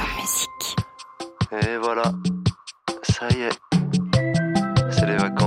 sans musique. Et voilà, ça y est, c'est les vacances.